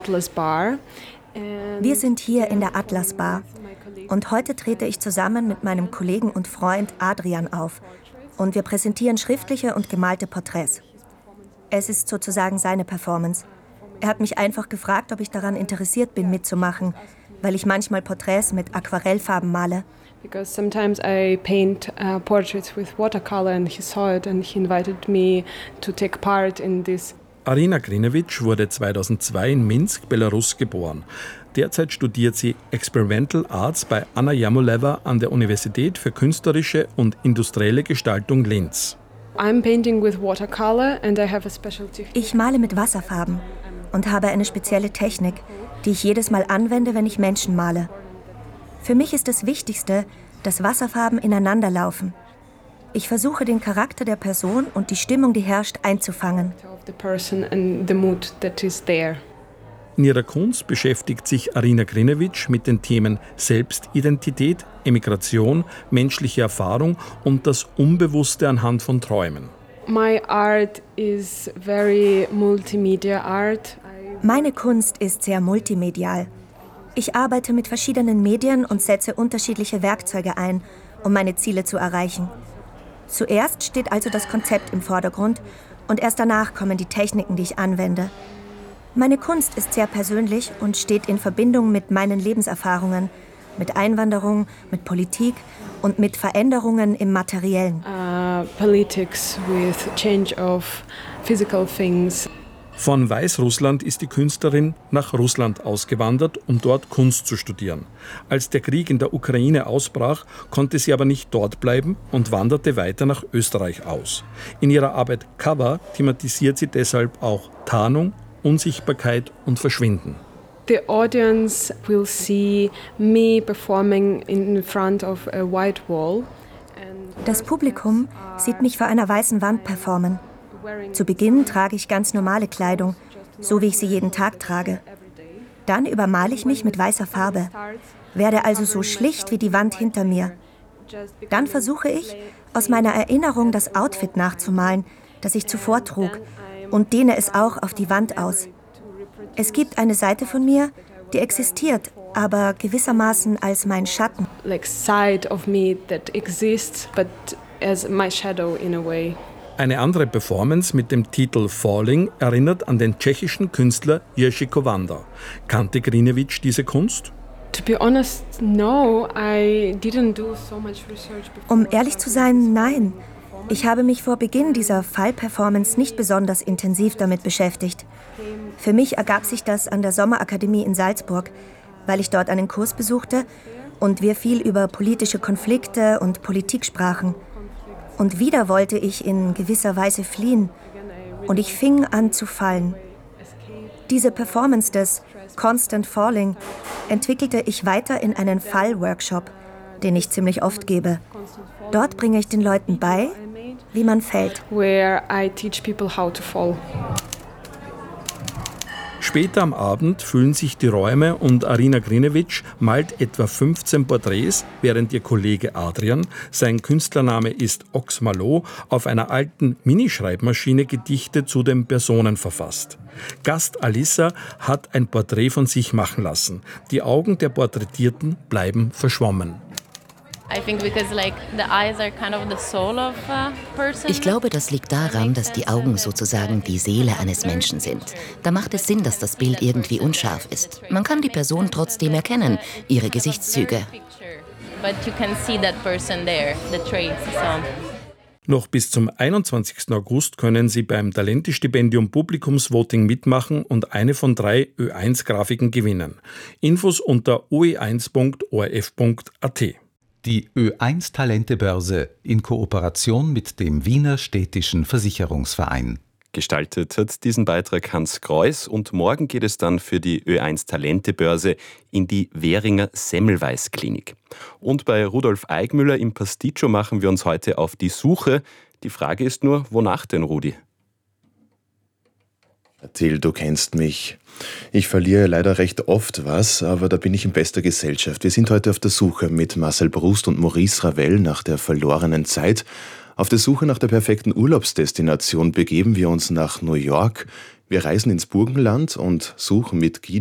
Wir sind hier in der Atlas Bar und heute trete ich zusammen mit meinem Kollegen und Freund Adrian auf und wir präsentieren schriftliche und gemalte Porträts. Es ist sozusagen seine Performance. Er hat mich einfach gefragt, ob ich daran interessiert bin, mitzumachen, weil ich manchmal Porträts mit Aquarellfarben male. Because sometimes I paint portraits with watercolor and he saw it and he invited me to take part in this. Arina Grinevich wurde 2002 in Minsk, Belarus geboren. Derzeit studiert sie Experimental Arts bei Anna Jamoleva an der Universität für künstlerische und industrielle Gestaltung Linz. I'm painting with watercolor and I have a special technique. Ich male mit Wasserfarben und habe eine spezielle Technik, die ich jedes Mal anwende, wenn ich Menschen male. Für mich ist das Wichtigste, dass Wasserfarben ineinander laufen. Ich versuche, den Charakter der Person und die Stimmung, die herrscht, einzufangen. In ihrer Kunst beschäftigt sich Arina Grinevich mit den Themen Selbstidentität, Emigration, menschliche Erfahrung und das Unbewusste anhand von Träumen. My art is very multimedia art. Meine Kunst ist sehr multimedial. Ich arbeite mit verschiedenen Medien und setze unterschiedliche Werkzeuge ein, um meine Ziele zu erreichen. Zuerst steht also das Konzept im Vordergrund und erst danach kommen die Techniken, die ich anwende. Meine Kunst ist sehr persönlich und steht in Verbindung mit meinen Lebenserfahrungen, mit Einwanderung, mit Politik und mit Veränderungen im Materiellen. Politics with change of physical things. Von Weißrussland ist die Künstlerin nach Russland ausgewandert, um dort Kunst zu studieren. Als der Krieg in der Ukraine ausbrach, konnte sie aber nicht dort bleiben und wanderte weiter nach Österreich aus. In ihrer Arbeit Cover thematisiert sie deshalb auch Tarnung, Unsichtbarkeit und Verschwinden. The audience will see me performing in front of a white wall. Das Publikum sieht mich vor einer weißen Wand performen. Zu Beginn trage ich ganz normale Kleidung, so wie ich sie jeden Tag trage. Dann übermale ich mich mit weißer Farbe, werde also so schlicht wie die Wand hinter mir. Dann versuche ich, aus meiner Erinnerung das Outfit nachzumalen, das ich zuvor trug, und dehne es auch auf die Wand aus. Es gibt eine Seite von mir, die existiert, aber gewissermaßen als mein Schatten. Like side of me that exists, but as my shadow in a way. Eine andere Performance mit dem Titel Falling erinnert an den tschechischen Künstler Jiří Kovanda. Kannte Grinevich diese Kunst? To be honest, no, I didn't do so much research before. Um ehrlich zu sein, nein. Ich habe mich vor Beginn dieser Fallperformance nicht besonders intensiv damit beschäftigt. Für mich ergab sich das an der Sommerakademie in Salzburg, weil ich dort einen Kurs besuchte und wir viel über politische Konflikte und Politik sprachen. Und wieder wollte ich in gewisser Weise fliehen. Und ich fing an zu fallen. Diese Performance des Constant Falling entwickelte ich weiter in einen Fallworkshop, den ich ziemlich oft gebe. Dort bringe ich den Leuten bei, wie man fällt. Where I teach people how to fall. Später am Abend füllen sich die Räume und Arina Grinevich malt etwa 15 Porträts, während ihr Kollege Adrian, sein Künstlername ist Oxmalo, auf einer alten Minischreibmaschine Gedichte zu den Personen verfasst. Gast Alissa hat ein Porträt von sich machen lassen. Die Augen der Porträtierten bleiben verschwommen. Ich glaube, das liegt daran, dass die Augen sozusagen die Seele eines Menschen sind. Da macht es Sinn, dass das Bild irgendwie unscharf ist. Man kann die Person trotzdem erkennen, ihre Gesichtszüge. Noch bis zum 21. August können Sie beim Talentestipendium Publikumsvoting mitmachen und eine von 3 Ö1-Grafiken gewinnen. Infos unter oe1.orf.at. Die Ö1 Talentebörse in Kooperation mit dem Wiener Städtischen Versicherungsverein. Gestaltet hat diesen Beitrag Hans Kreuß und morgen geht es dann für die Ö1 Talentebörse in die Währinger Semmelweis-Klinik. Und bei Rudolf Eigmüller im Pasticcio machen wir uns heute auf die Suche. Die Frage ist nur, wonach denn, Rudi? Till, du kennst mich. Ich verliere leider recht oft was, aber da bin ich in bester Gesellschaft. Wir sind heute auf der Suche mit Marcel Proust und Maurice Ravel nach der verlorenen Zeit. Auf der Suche nach der perfekten Urlaubsdestination begeben wir uns nach New York. Wir reisen ins Burgenland und suchen mit Guido